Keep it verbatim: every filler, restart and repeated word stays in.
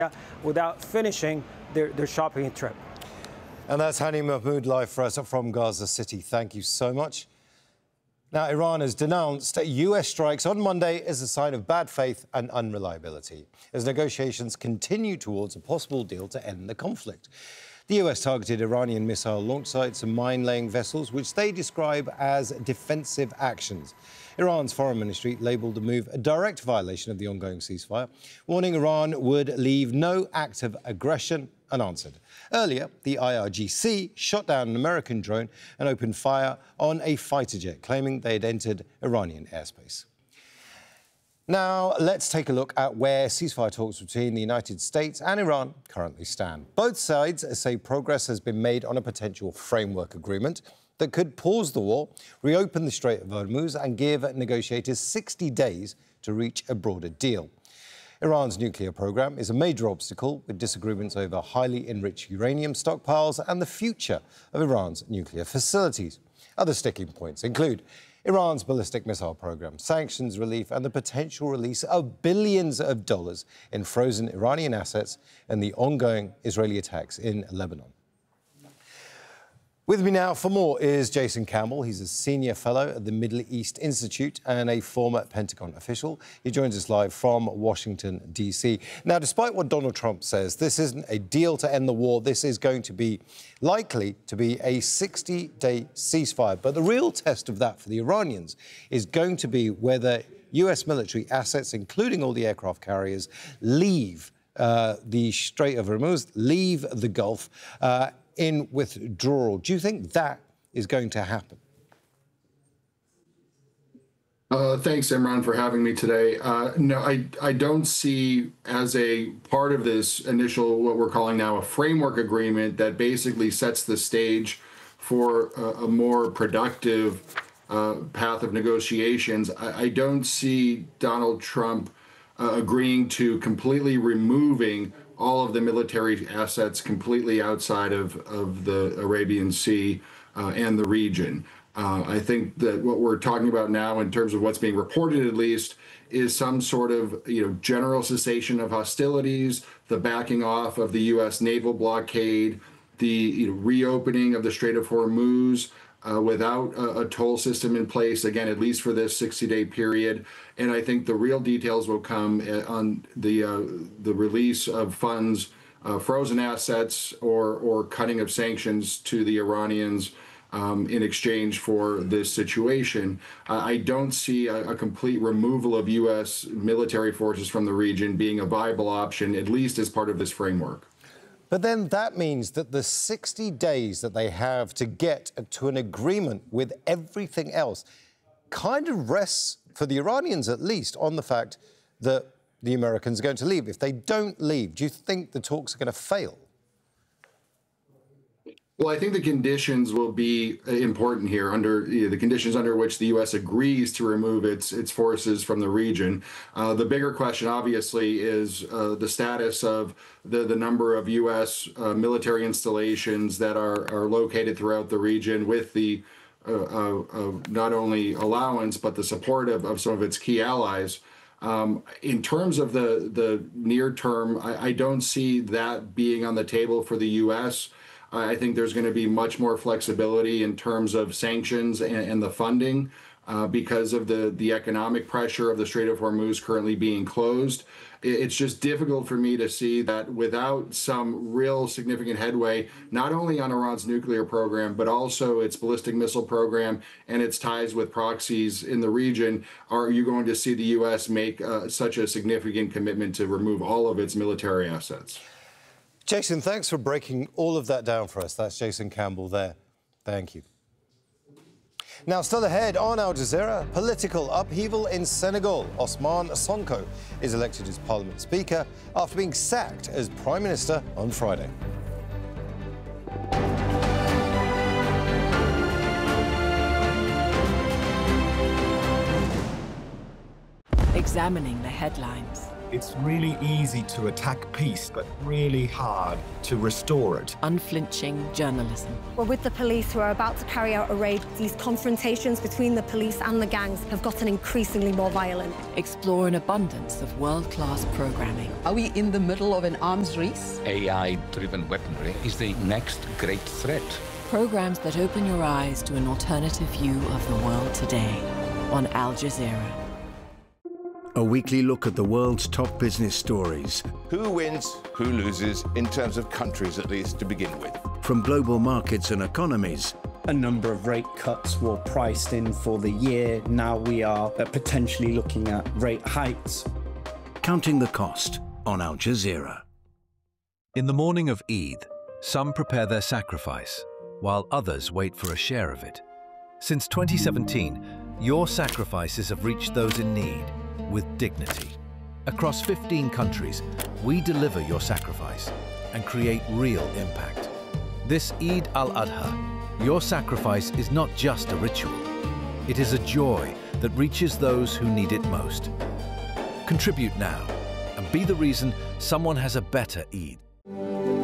without finishing their, their shopping trip. And that's Hani Mahmoud live for us from Gaza City. Thank you so much. Now, Iran has denounced U S strikes on Monday as a sign of bad faith and unreliability, as negotiations continue towards a possible deal to end the conflict. The U S targeted Iranian missile launch sites and mine-laying vessels, which they describe as defensive actions. Iran's foreign ministry labelled the move a direct violation of the ongoing ceasefire, warning Iran would leave no act of aggression unanswered. Earlier, the I R G C shot down an American drone and opened fire on a fighter jet, claiming they had entered Iranian airspace. Now, let's take a look at where ceasefire talks between the United States and Iran currently stand. Both sides say progress has been made on a potential framework agreement that could pause the war, reopen the Strait of Hormuz and give negotiators sixty days to reach a broader deal. Iran's nuclear program is a major obstacle, with disagreements over highly enriched uranium stockpiles and the future of Iran's nuclear facilities. Other sticking points include Iran's ballistic missile program, sanctions relief and the potential release of billions of dollars in frozen Iranian assets and the ongoing Israeli attacks in Lebanon. With me now for more is Jason Campbell. He's a senior fellow at the Middle East Institute and a former Pentagon official. He joins us live from Washington, D C. Now, despite what Donald Trump says, this isn't a deal to end the war. This is going to be likely to be a sixty-day ceasefire. But the real test of that for the Iranians is going to be whether U S military assets, including all the aircraft carriers, leave uh, the Strait of Hormuz, leave the Gulf, uh, in withdrawal. Do you think that is going to happen? Uh, thanks, Imran, for having me today. Uh, no, I, I don't see as a part of this initial, what we're calling now a framework agreement that basically sets the stage for a, a more productive uh, path of negotiations. I, I don't see Donald Trump uh, agreeing to completely removing all of the military assets completely outside of, of the Arabian Sea uh, and the region. Uh, I think that what we're talking about now, in terms of what's being reported at least, is some sort of you know general cessation of hostilities, the backing off of the U S naval blockade, the you know, reopening of the Strait of Hormuz, Uh, without a, a toll system in place, again, at least for this sixty-day period. And I think the real details will come on the uh, the release of funds, uh, frozen assets, or or cutting of sanctions to the Iranians um, in exchange for this situation. Uh, I don't see a, a complete removal of U S military forces from the region being a viable option, at least as part of this framework. But then that means that the sixty days that they have to get to an agreement with everything else kind of rests, for the Iranians at least, on the fact that the Americans are going to leave. If they don't leave, do you think the talks are going to fail? Well, I think the conditions will be important here, under you know, the conditions under which the U S agrees to remove its its forces from the region. Uh, the bigger question, obviously, is uh, the status of the, the number of U S uh, military installations that are, are located throughout the region, with the uh, uh, uh, not only allowance, but the support of, of some of its key allies. Um, in terms of the, the near term, I, I don't see that being on the table for the U S. I think there's going to be much more flexibility in terms of sanctions and, and the funding uh, because of the, the economic pressure of the Strait of Hormuz currently being closed. It's just difficult for me to see that without some real significant headway, not only on Iran's nuclear program, but also its ballistic missile program and its ties with proxies in the region, are you going to see the U S make uh, such a significant commitment to remove all of its military assets? Jason, thanks for breaking all of that down for us. That's Jason Campbell there. Thank you. Now, still ahead on Al Jazeera, political upheaval in Senegal. Ousmane Sonko is elected as Parliament Speaker after being sacked as Prime Minister on Friday. Examining the headlines. It's really easy to attack peace, but really hard to restore it. Unflinching journalism. Well, with the police who are about to carry out a raid, these confrontations between the police and the gangs have gotten increasingly more violent. Explore an abundance of world-class programming. Are we in the middle of an arms race? A I-driven weaponry is the next great threat. Programs that open your eyes to an alternative view of the world today on Al Jazeera. A weekly look at the world's top business stories. Who wins, who loses, in terms of countries at least to begin with. From global markets and economies. A number of rate cuts were priced in for the year. Now we are potentially looking at rate hikes. Counting the cost on Al Jazeera. In the morning of Eid, some prepare their sacrifice, while others wait for a share of it. Since twenty seventeen, your sacrifices have reached those in need with dignity. Across fifteen countries, we deliver your sacrifice and create real impact. This Eid al-Adha, your sacrifice is not just a ritual. It is a joy that reaches those who need it most. Contribute now and be the reason someone has a better Eid.